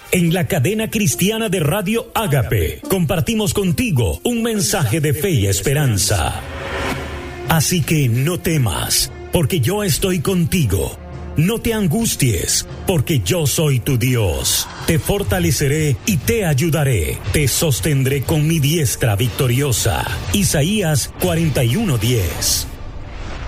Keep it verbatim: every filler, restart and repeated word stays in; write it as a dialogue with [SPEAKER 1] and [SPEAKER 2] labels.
[SPEAKER 1] En la cadena cristiana de Radio Ágape compartimos contigo un mensaje de fe y esperanza. Así que no temas, porque yo estoy contigo. No te angusties, porque yo soy tu Dios. Te fortaleceré y te ayudaré. Te sostendré con mi diestra victoriosa. Isaías cuarenta y uno diez.